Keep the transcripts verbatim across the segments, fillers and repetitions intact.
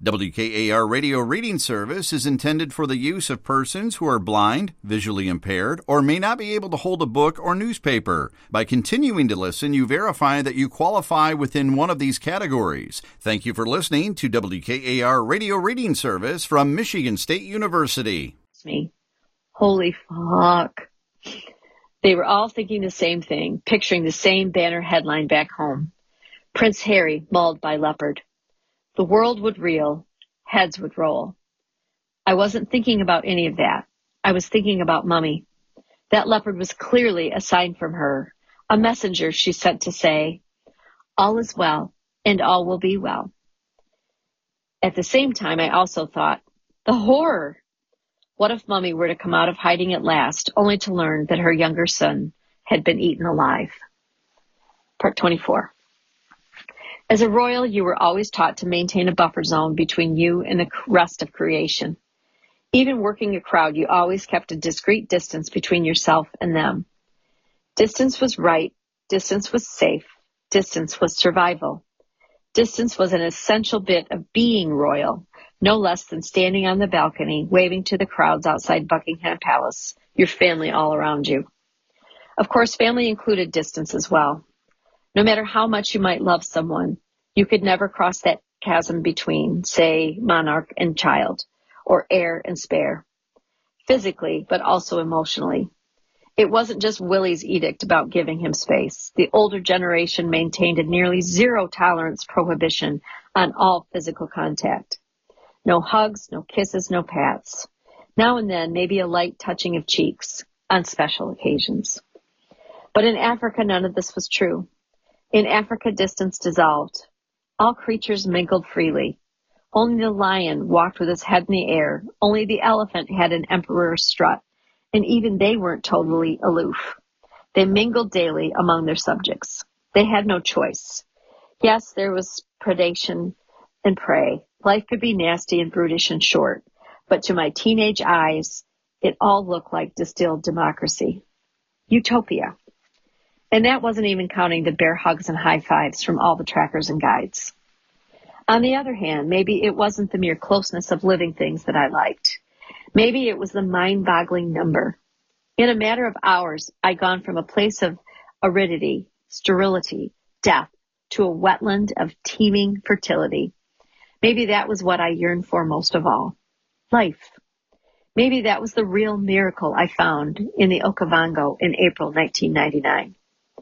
W K A R Radio Reading Service is intended for the use of persons who are blind, visually impaired, or may not be able to hold a book or newspaper. By continuing to listen, you verify that you qualify within one of these categories. Thank you for listening to W K A R Radio Reading Service from Michigan State University. Me. Holy fuck. They were all thinking the same thing, picturing the same banner headline back home. Prince Harry mauled by leopard. The world would reel, heads would roll. I wasn't thinking about any of that. I was thinking about Mummy. That leopard was clearly a sign from her, a messenger she sent to say, all is well, and all will be well. At the same time, I also thought, the horror! What if Mummy were to come out of hiding at last, only to learn that her younger son had been eaten alive? Part twenty-four. As a royal, you were always taught to maintain a buffer zone between you and the rest of creation. Even working a crowd, you always kept a discreet distance between yourself and them. Distance was right. Distance was safe. Distance was survival. Distance was an essential bit of being royal, no less than standing on the balcony, waving to the crowds outside Buckingham Palace, your family all around you. Of course, family included distance as well. No matter how much you might love someone, you could never cross that chasm between, say, monarch and child, or heir and spare. Physically, but also emotionally. It wasn't just Willie's edict about giving him space. The older generation maintained a nearly zero tolerance prohibition on all physical contact. No hugs, no kisses, no pats. Now and then, maybe a light touching of cheeks on special occasions. But in Africa, none of this was true. In Africa, distance dissolved. All creatures mingled freely. Only the lion walked with his head in the air. Only the elephant had an emperor's strut. And even they weren't totally aloof. They mingled daily among their subjects. They had no choice. Yes, there was predation and prey. Life could be nasty and brutish and short. But to my teenage eyes, it all looked like distilled democracy. Utopia. And that wasn't even counting the bear hugs and high fives from all the trackers and guides. On the other hand, maybe it wasn't the mere closeness of living things that I liked. Maybe it was the mind-boggling number. In a matter of hours, I'd gone from a place of aridity, sterility, death, to a wetland of teeming fertility. Maybe that was what I yearned for most of all. Life. Maybe that was the real miracle I found in the Okavango in April nineteen ninety-nine.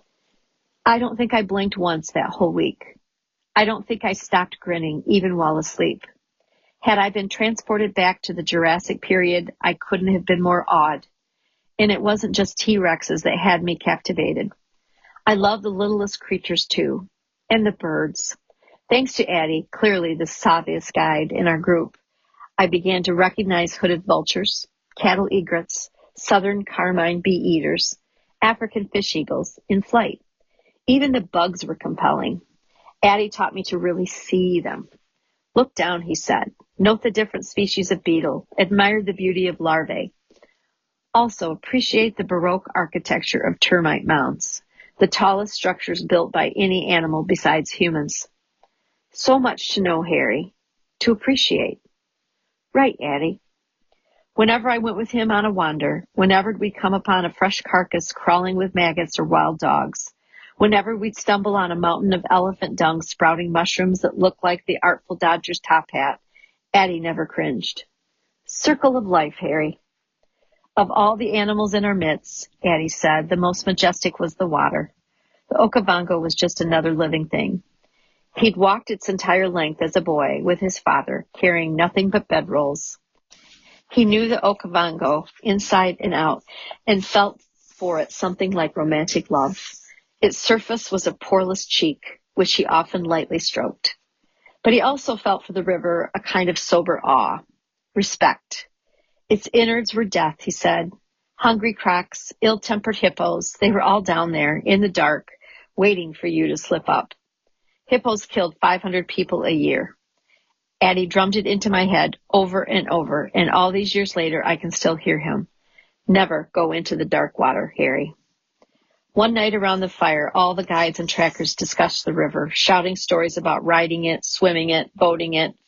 I don't think I blinked once that whole week. I don't think I stopped grinning even while asleep. Had I been transported back to the Jurassic period, I couldn't have been more awed. And it wasn't just T-Rexes that had me captivated. I love the littlest creatures too, and the birds. Thanks to Addie, clearly the savviest guide in our group, I began to recognize hooded vultures, cattle egrets, southern carmine bee-eaters, African fish eagles in flight. Even the bugs were compelling. Addie taught me to really see them. Look down, he said. Note the different species of beetle. Admire the beauty of larvae. Also, appreciate the Baroque architecture of termite mounds, the tallest structures built by any animal besides humans. So much to know, Harry. To appreciate. Right, Addie. Whenever I went with him on a wander, whenever we'd come upon a fresh carcass crawling with maggots or wild dogs, whenever we'd stumble on a mountain of elephant dung sprouting mushrooms that looked like the Artful Dodger's top hat, Addie never cringed. Circle of life, Harry. Of all the animals in our midst, Addie said, the most majestic was the water. The Okavango was just another living thing. He'd walked its entire length as a boy with his father, carrying nothing but bedrolls. He knew the Okavango inside and out and felt for it something like romantic love. Its surface was a poreless cheek, which he often lightly stroked. But he also felt for the river a kind of sober awe, respect. Its innards were death, he said. Hungry crocs, ill-tempered hippos, they were all down there in the dark, waiting for you to slip up. Hippos killed five hundred people a year. Addie drummed it into my head over and over, and all these years later I can still hear him. Never go into the dark water, Harry. One night around the fire, all the guides and trackers discussed the river, shouting stories about riding it, swimming it, boating it,